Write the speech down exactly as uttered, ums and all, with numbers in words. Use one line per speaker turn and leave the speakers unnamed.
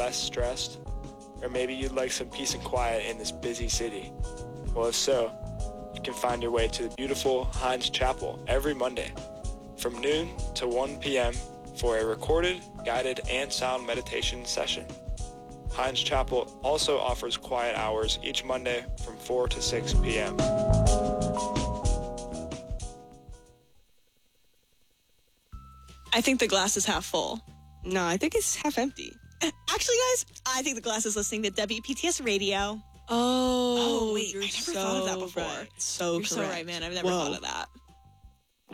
less stressed? Or maybe you'd like some peace and quiet in this busy city? Well, if so, you can find your way to the beautiful Hines Chapel every Monday from noon to one p.m. for a recorded, guided, and sound meditation session. Hines Chapel also offers quiet hours each Monday from four to six p.m.
I think the glass is half full.
No, I think it's half empty.
Actually, guys, I think the glass is listening to W P T S Radio.
Oh,
Oh, wait,
you're
I never
so
thought of that before.
right. So
You're
correct.
so right, man. I've never
Whoa.
thought of that.